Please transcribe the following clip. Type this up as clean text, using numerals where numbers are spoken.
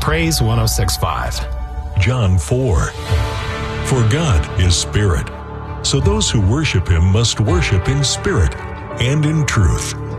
Praise 106.5. John 4. For God is spirit, so those who worship him must worship in spirit and in truth.